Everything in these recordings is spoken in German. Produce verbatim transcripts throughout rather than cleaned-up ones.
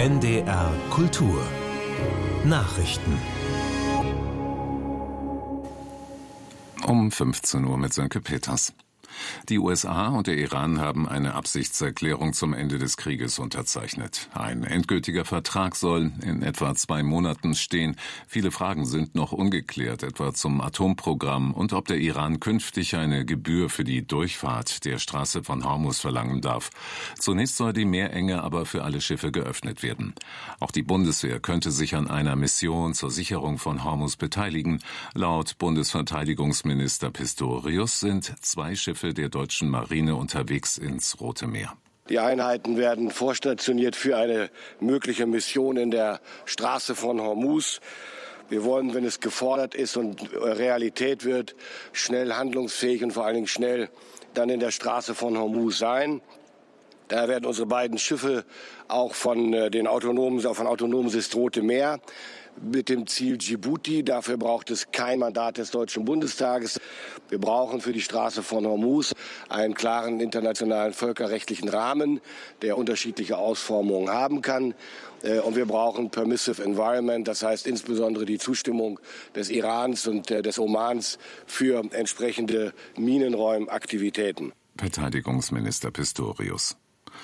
N D R Kultur Nachrichten Um fünfzehn Uhr mit Sönke Peters. Die U S A und der Iran haben eine Absichtserklärung zum Ende des Krieges unterzeichnet. Ein endgültiger Vertrag soll in etwa zwei Monaten stehen. Viele Fragen sind noch ungeklärt, etwa zum Atomprogramm und ob der Iran künftig eine Gebühr für die Durchfahrt der Straße von Hormuz verlangen darf. Zunächst soll die Meerenge aber für alle Schiffe geöffnet werden. Auch die Bundeswehr könnte sich an einer Mission zur Sicherung von Hormuz beteiligen. Laut Bundesverteidigungsminister Pistorius sind zwei Schiffe der deutschen Marine unterwegs ins Rote Meer. Die Einheiten werden vorstationiert für eine mögliche Mission in der Straße von Hormuz. Wir wollen, wenn es gefordert ist und Realität wird, schnell handlungsfähig und vor allen Dingen schnell dann in der Straße von Hormuz sein. Daher werden unsere beiden Schiffe auch von den autonomen, von autonomen System Rote Meer mit dem Ziel Djibouti. Dafür braucht es kein Mandat des Deutschen Bundestages. Wir brauchen für die Straße von Hormuz einen klaren internationalen völkerrechtlichen Rahmen, der unterschiedliche Ausformungen haben kann. Und wir brauchen Permissive Environment, das heißt insbesondere die Zustimmung des Irans und des Omans für entsprechende Minenräumaktivitäten. Verteidigungsminister Pistorius.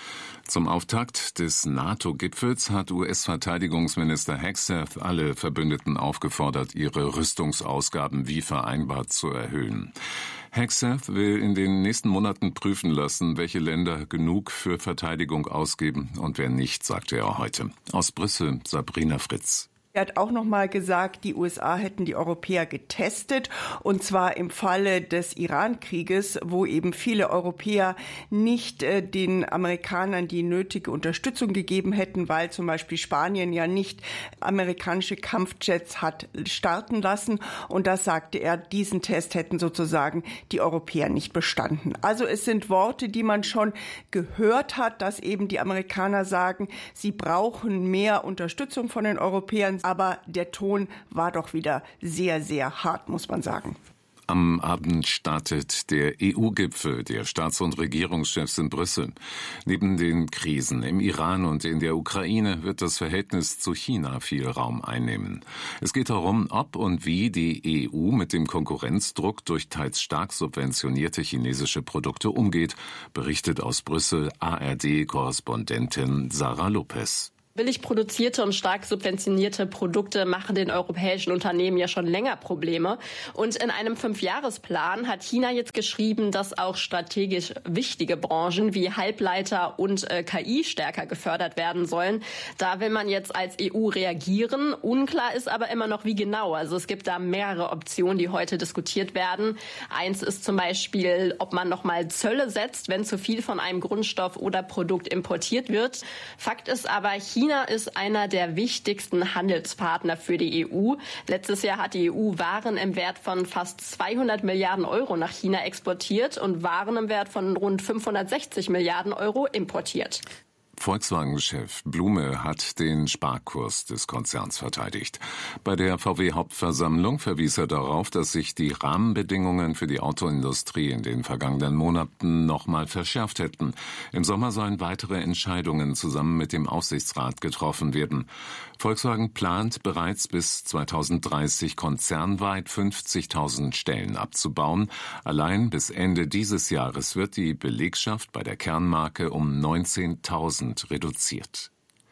Zum Auftakt des NATO-Gipfels hat U S-Verteidigungsminister Hegseth alle Verbündeten aufgefordert, ihre Rüstungsausgaben wie vereinbart zu erhöhen. Hegseth will in den nächsten Monaten prüfen lassen, welche Länder genug für Verteidigung ausgeben und wer nicht, sagte er heute. Aus Brüssel, Sabrina Fritz. Er hat auch noch mal gesagt, die U S A hätten die Europäer getestet, und zwar im Falle des Iran-Krieges, wo eben viele Europäer nicht äh, den Amerikanern die nötige Unterstützung gegeben hätten, weil zum Beispiel Spanien ja nicht amerikanische Kampfjets hat starten lassen. Und das sagte er, diesen Test hätten sozusagen die Europäer nicht bestanden. Also es sind Worte, die man schon gehört hat, dass eben die Amerikaner sagen, sie brauchen mehr Unterstützung von den Europäern. Aber der Ton war doch wieder sehr, sehr hart, muss man sagen. Am Abend startet der E U-Gipfel der Staats- und Regierungschefs in Brüssel. Neben den Krisen im Iran und in der Ukraine wird das Verhältnis zu China viel Raum einnehmen. Es geht darum, ob und wie die E U mit dem Konkurrenzdruck durch teils stark subventionierte chinesische Produkte umgeht, berichtet aus Brüssel A R D-Korrespondentin Sarah Lopez. Billig produzierte und stark subventionierte Produkte machen den europäischen Unternehmen ja schon länger Probleme. Und in einem Fünfjahresplan hat China jetzt geschrieben, dass auch strategisch wichtige Branchen wie Halbleiter und äh, K I stärker gefördert werden sollen. Da will man jetzt als E U reagieren. Unklar ist aber immer noch, wie genau. Also es gibt da mehrere Optionen, die heute diskutiert werden. Eins ist zum Beispiel, ob man nochmal Zölle setzt, wenn zu viel von einem Grundstoff oder Produkt importiert wird. Fakt ist aber, China China ist einer der wichtigsten Handelspartner für die E U. Letztes Jahr hat die E U Waren im Wert von fast zweihundert Milliarden Euro nach China exportiert und Waren im Wert von rund fünfhundertsechzig Milliarden Euro importiert. Volkswagen-Chef Blume hat den Sparkurs des Konzerns verteidigt. Bei der V W-Hauptversammlung verwies er darauf, dass sich die Rahmenbedingungen für die Autoindustrie in den vergangenen Monaten nochmal verschärft hätten. Im Sommer sollen weitere Entscheidungen zusammen mit dem Aufsichtsrat getroffen werden. Volkswagen plant bereits bis zweitausenddreißig konzernweit fünfzigtausend Stellen abzubauen. Allein bis Ende dieses Jahres wird die Belegschaft bei der Kernmarke um neunzehntausend reduziert.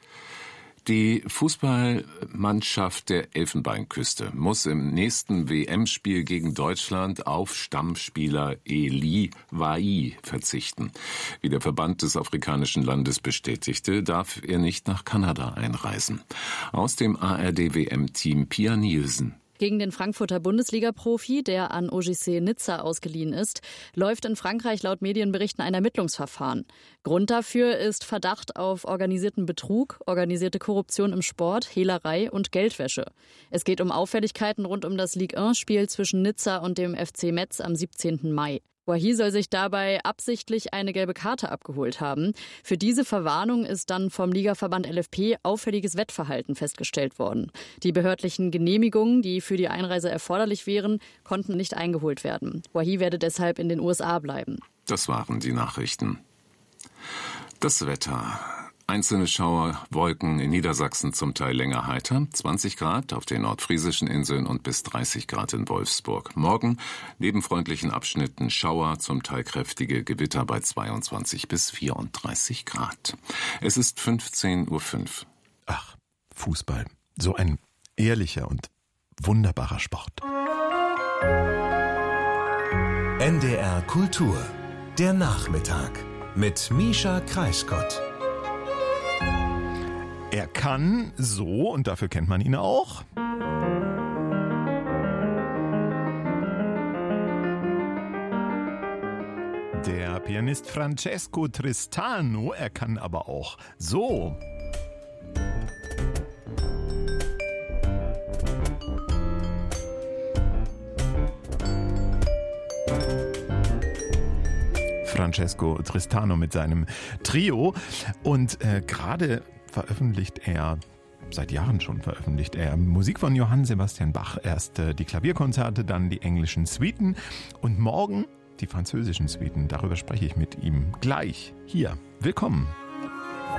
Die Fußballmannschaft der Elfenbeinküste muss im nächsten W M-Spiel gegen Deutschland auf Stammspieler Eli Wahi verzichten. Wie der Verband des afrikanischen Landes bestätigte, darf er nicht nach Kanada einreisen. Aus dem A R D-W M-Team Pia Nielsen. Gegen den Frankfurter Bundesliga-Profi, der an O G C Nizza ausgeliehen ist, läuft in Frankreich laut Medienberichten ein Ermittlungsverfahren. Grund dafür ist Verdacht auf organisierten Betrug, organisierte Korruption im Sport, Hehlerei und Geldwäsche. Es geht um Auffälligkeiten rund um das Ligue eins Spiel zwischen Nizza und dem F C Metz am siebzehnten Mai. Wahi soll sich dabei absichtlich eine gelbe Karte abgeholt haben. Für diese Verwarnung ist dann vom Ligaverband L F P auffälliges Wettverhalten festgestellt worden. Die behördlichen Genehmigungen, die für die Einreise erforderlich wären, konnten nicht eingeholt werden. Wahi werde deshalb in den U S A bleiben. Das waren die Nachrichten. Das Wetter. Einzelne Schauerwolken in Niedersachsen zum Teil länger heiter, zwanzig Grad auf den nordfriesischen Inseln und bis dreißig Grad in Wolfsburg. Morgen neben freundlichen Abschnitten Schauer, zum Teil kräftige Gewitter bei zweiundzwanzig bis vierunddreißig Grad. Es ist fünfzehn Uhr fünf. Ach, Fußball. So ein ehrlicher und wunderbarer Sport. N D R Kultur. Der Nachmittag mit Mischa Kreiskott. Er kann so, und dafür kennt man ihn auch. Der Pianist Francesco Tristano, er kann aber auch so. Francesco Tristano mit seinem Trio. Und äh, gerade veröffentlicht er, seit Jahren schon veröffentlicht er Musik von Johann Sebastian Bach. Erst äh, die Klavierkonzerte, dann die englischen Suiten und morgen die französischen Suiten. Darüber spreche ich mit ihm gleich hier. Willkommen.